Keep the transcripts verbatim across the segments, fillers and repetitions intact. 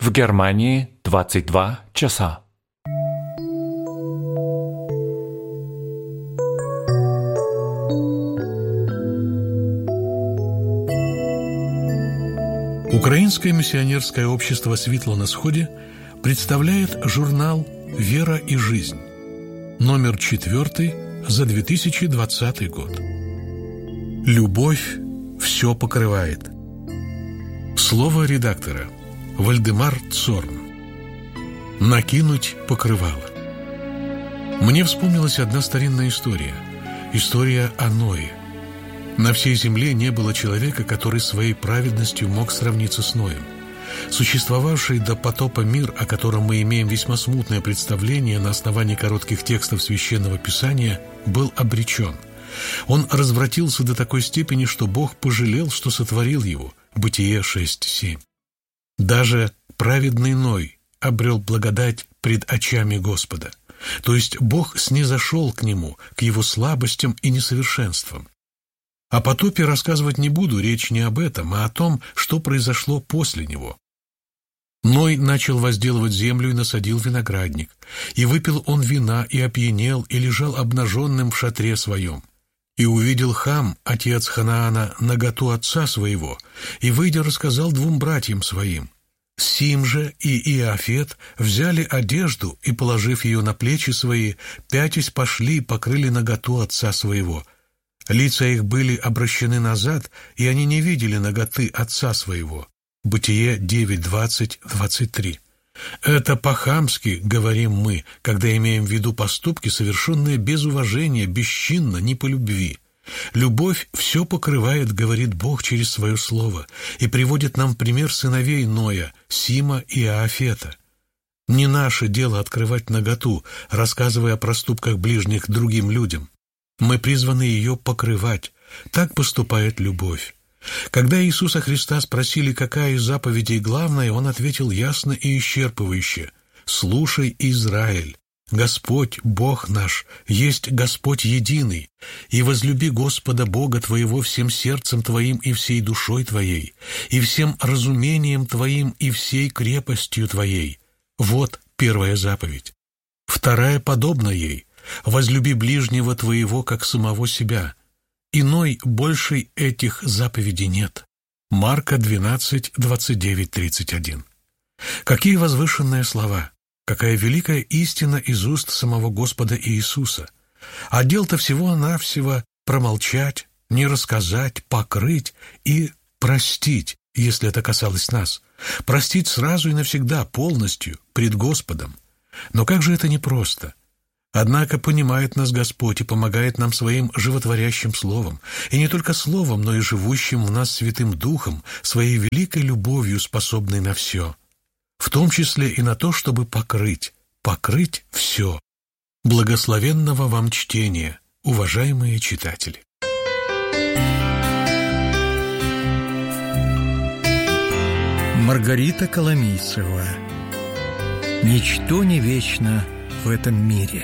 В Германии двадцать два часа. Украинское миссионерское общество «Светло на сходе» представляет журнал «Вера и жизнь», номер четвертый за две тысячи двадцатый год. Любовь все покрывает. Слово редактора Вальдемар Цорн. Накинуть покрывало. Мне вспомнилась одна старинная история. История о Ное. На всей земле не было человека, который своей праведностью мог сравниться с Ноем. Существовавший до потопа мир, о котором мы имеем весьма смутное представление на основании коротких текстов Священного Писания, был обречен. Он развратился до такой степени, что Бог пожалел, что сотворил его. Бытие шесть семь. Даже праведный Ной обрел благодать пред очами Господа. То есть Бог снизошел к нему, к его слабостям и несовершенствам. О потопе рассказывать не буду, речь не об этом, а о том, что произошло после него. Ной начал возделывать землю и насадил виноградник. И выпил он вина, и опьянел, и лежал обнаженным в шатре своем. И увидел Хам, отец Ханаана, наготу отца своего, и, выйдя, рассказал двум братьям своим. Сим же и Иофет взяли одежду и, положив ее на плечи свои, пятясь пошли и покрыли наготу отца своего. Лица их были обращены назад, и они не видели наготы отца своего. Бытие девять двадцать двадцать три. Это по-хамски говорим мы, когда имеем в виду поступки, совершенные без уважения, бесчинно, не по любви. Любовь все покрывает, говорит Бог через свое слово, и приводит нам пример сыновей Ноя, Сима и Иофета. Не наше дело открывать наготу, рассказывая о проступках ближних другим людям. Мы призваны ее покрывать. Так поступает любовь. Когда Иисуса Христа спросили, какая из заповедей главная, Он ответил ясно и исчерпывающе: «Слушай, Израиль, Господь, Бог наш, есть Господь единый, и возлюби Господа Бога твоего всем сердцем твоим и всей душой твоей, и всем разумением твоим и всей крепостью твоей». Вот первая заповедь. Вторая подобна ей: возлюби ближнего твоего, как самого себя. Иной большей этих заповедей нет. Марка двенадцать двадцать девять тридцать один. Какие возвышенные слова! Какая великая истина из уст самого Господа Иисуса! А дел-то всего-навсего промолчать, не рассказать, покрыть и простить, если это касалось нас. Простить сразу и навсегда, полностью, пред Господом. Но как же это непросто! Однако понимает нас Господь и помогает нам своим животворящим словом, и не только словом, но и живущим в нас Святым Духом, своей великой любовью, способной на все, в том числе и на то, чтобы покрыть, покрыть все. Благословенного вам чтения, уважаемые читатели! Маргарита Коломийцева. Ничто не вечно в этом мире.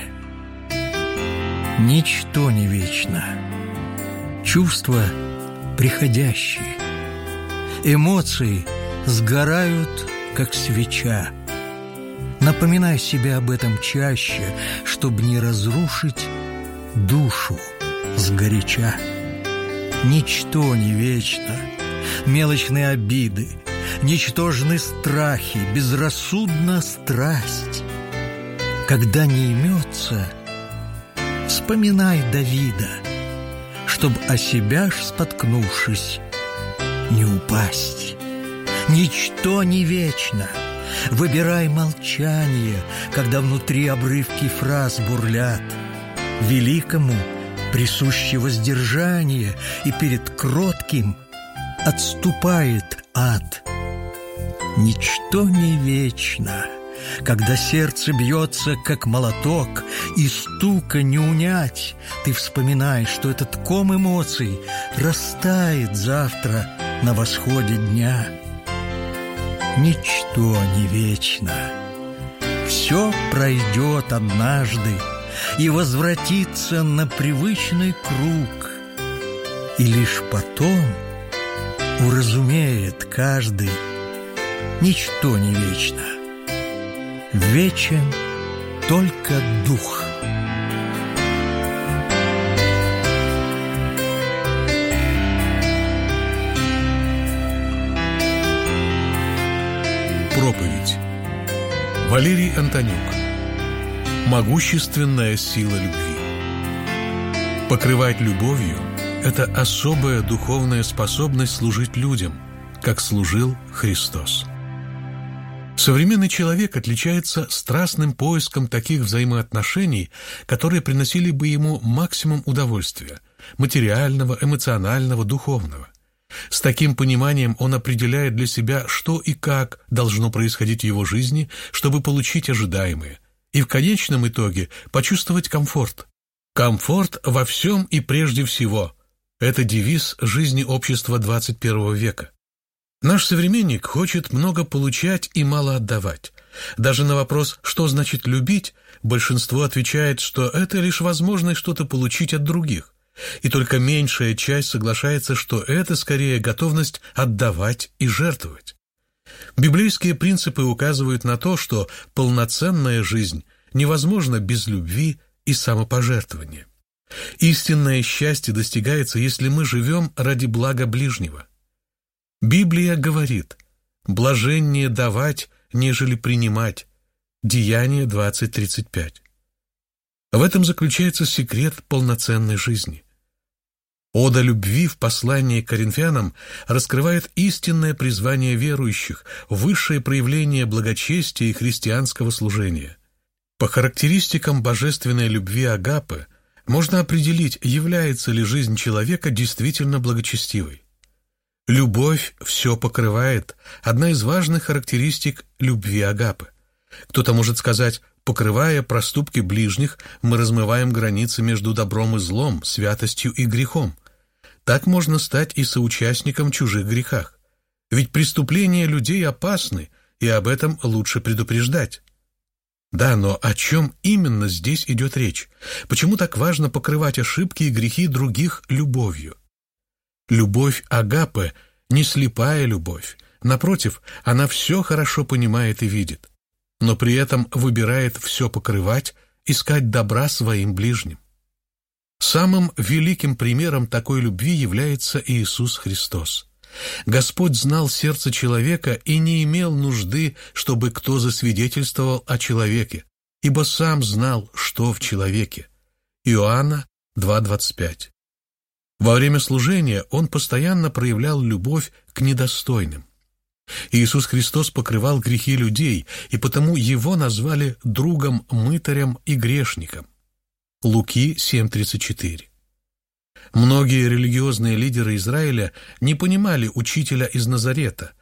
Ничто не вечно. Чувства приходящие. Эмоции сгорают, как свеча. Напоминай себе об этом чаще, чтобы не разрушить душу сгоряча. Ничто не вечно. Мелочные обиды, ничтожны страхи, безрассудна страсть. Когда не имется, вспоминай Давида, чтоб о себя ж споткнувшись не упасть. Ничто не вечно. Выбирай молчание, когда внутри обрывки фраз бурлят. Великому присуще воздержание, и перед кротким отступает ад. Ничто не вечно. Когда сердце бьется, как молоток, и стука не унять, ты вспоминаешь, что этот ком эмоций растает завтра на восходе дня. Ничто не вечно. Все пройдет однажды и возвратится на привычный круг, и лишь потом уразумеет каждый, ничто не вечно. Вечен только Дух. Проповедь. Валерий Антонюк. Могущественная сила любви. Покрывать любовью – это особая духовная способность служить людям, как служил Христос. Современный человек отличается страстным поиском таких взаимоотношений, которые приносили бы ему максимум удовольствия – материального, эмоционального, духовного. С таким пониманием он определяет для себя, что и как должно происходить в его жизни, чтобы получить ожидаемое, и в конечном итоге почувствовать комфорт. Комфорт во всем и прежде всего – это девиз жизни общества двадцать первого века. Наш современник хочет много получать и мало отдавать. Даже на вопрос «что значит любить?» большинство отвечает, что это лишь возможность что-то получить от других. И только меньшая часть соглашается, что это скорее готовность отдавать и жертвовать. Библейские принципы указывают на то, что полноценная жизнь невозможна без любви и самопожертвования. Истинное счастье достигается, если мы живем ради блага ближнего. Библия говорит: «Блаженнее давать, нежели принимать». Деяния двадцать тридцать пять. В этом заключается секрет полноценной жизни. Ода любви в послании к Коринфянам раскрывает истинное призвание верующих, высшее проявление благочестия и христианского служения. По характеристикам божественной любви агапы можно определить, является ли жизнь человека действительно благочестивой. Любовь все покрывает – одна из важных характеристик любви агапы. Кто-то может сказать: покрывая проступки ближних, мы размываем границы между добром и злом, святостью и грехом. Так можно стать и соучастником в чужих грехах. Ведь преступления людей опасны, и об этом лучше предупреждать. Да, но о чем именно здесь идет речь? Почему так важно покрывать ошибки и грехи других любовью? Любовь агапы не слепая любовь. Напротив, она все хорошо понимает и видит, но при этом выбирает все покрывать, искать добра своим ближним. Самым великим примером такой любви является Иисус Христос. Господь знал сердце человека и не имел нужды, чтобы кто засвидетельствовал о человеке, ибо сам знал, что в человеке. Иоанна два двадцать пять. Во время служения Он постоянно проявлял любовь к недостойным. Иисус Христос покрывал грехи людей, и потому Его назвали другом-мытарем и грешником. Луки семь тридцать четыре. Многие религиозные лидеры Израиля не понимали учителя из Назарета,